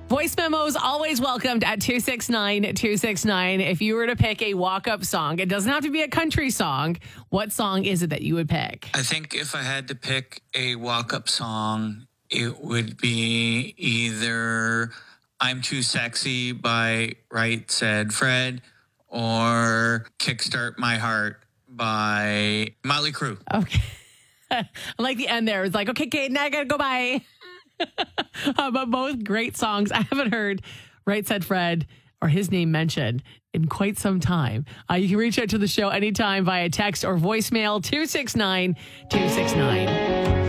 Voice memos always welcomed at 269-269. If you were to pick a walk-up song, it doesn't have to be a country song. What song is it that you would pick? I think if I had to pick a walk-up song, it would be either I'm Too Sexy by Right Said Fred or Kickstart My Heart by Motley Crue. Okay. I like the end there. It's like, okay, Kate, now I gotta go bye. But both great songs. I haven't heard Right Said Fred or his name mentioned in quite some time. You can reach out to the show anytime via text or voicemail 269-269.